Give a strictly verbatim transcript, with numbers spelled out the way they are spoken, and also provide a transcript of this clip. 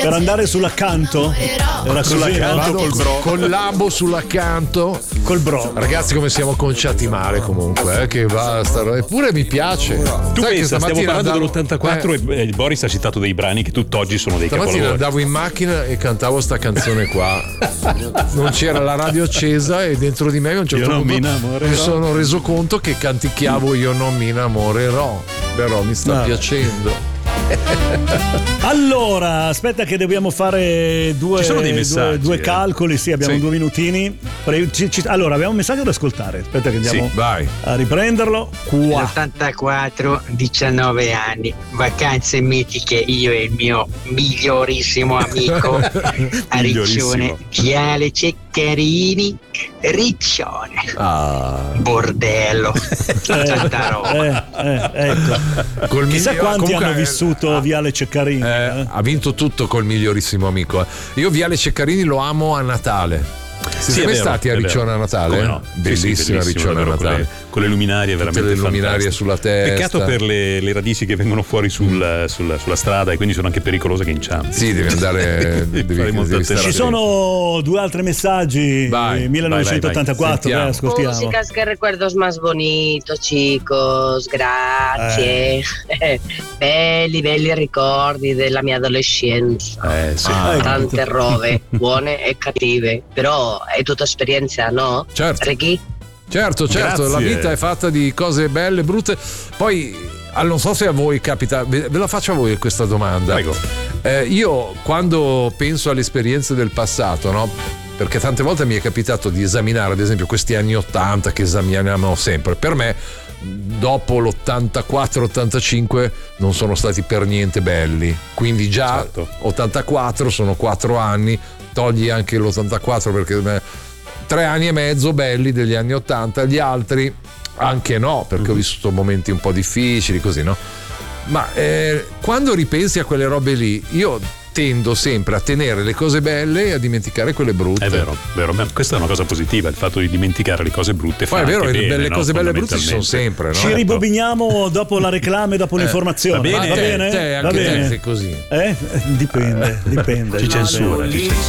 per andare sull'accanto. Era sull'accanto col bro. Col labo sull'accanto. Col bro. Ragazzi, come siamo conciati male comunque, eh, che basta. Eppure mi piace. Tu Sai pensa, che stiamo parlando andavo, dell'ottantaquattro eh, e Boris ha citato dei brani che tutt'oggi sono dei stamattina capolavori. andavo in macchina e cantavo sta canzone qua. Non c'era la radio accesa e dentro di me a un certo Io non punto mi innamorerò. mi sono reso conto che canticchiavo Io non mi innamorerò. Però mi sta No. piacendo. Allora, aspetta che dobbiamo fare due, Ci sono dei due, messaggi, due eh. calcoli, sì, abbiamo Sì. due minutini. Pre- ci- ci- allora, abbiamo un messaggio da ascoltare. Aspetta che andiamo Sì, vai. a riprenderlo. Qua. ottantaquattro, diciannove anni, vacanze mitiche, io e il mio migliorissimo amico a Riccione, Viale Ceccarini, Riccione. Ah. Bordello, tanta roba. Eh, eh, ecco. Col Chissà miglior- quanti comunque, hanno vissuto Viale Ceccarini. eh, eh. ha vinto tutto col migliorissimo amico. eh. Io Viale Ceccarini lo amo a Natale. Siete Sì, è mai vero, stati a è vero. Riccione a Natale? Come no? Bellissima Sì, sì, bellissimo, Riccione a davvero, Natale. Con le, con le luminarie Tutte veramente le luminarie fantastiche. sulla testa. Peccato per le, le radici che vengono fuori sul, sul- sulla strada e quindi sono anche pericolose che inciampi. Sì, devi andare. devi, Fare molta devi stare Ci attenzione. sono due altri messaggi. Vai, millenovecentottantaquattro, vai, vai, eh, sentiamo. ascoltiamo. Músicas que recuerdos más bonitos, chicos, grazie. belli, belli ricordi della mia adolescenza. Eh, sì. Ah, Tante robe, buone e cattive, però è tutta esperienza, no? Certo. Ricky? Certo, certo, Grazie. la vita è fatta di cose belle, brutte. Poi, ah, non so se a voi capita, ve ve la faccio a voi questa domanda. Prego. Eh, io quando penso alle esperienze del passato, no? Perché tante volte mi è capitato di esaminare, ad esempio, questi anni ottanta che esaminiamo sempre. Per me, dopo l'ottantaquattro ottantacinque non sono stati per niente belli. Quindi già Certo. ottantaquattro sono quattro anni, togli anche l'ottantaquattro perché eh, tre anni e mezzo belli degli anni ottanta, gli altri anche no, perché ho vissuto momenti un po' difficili, così, no? Ma eh, quando ripensi a quelle robe lì, io tendo sempre a tenere le cose belle e a dimenticare quelle brutte. È vero, vero. Ma questa è una cosa positiva, il fatto di dimenticare le cose brutte. Poi fa è vero, anche le bene, belle no? cose belle e brutte ci sono Fondamentalmente. sempre, no? Ci ribobiniamo dopo la reclama e dopo l'informazione. va bene. Va Te- bene? te, Va anche te bene. sei così. Eh? Dipende, dipende. Ci censura. ci censura.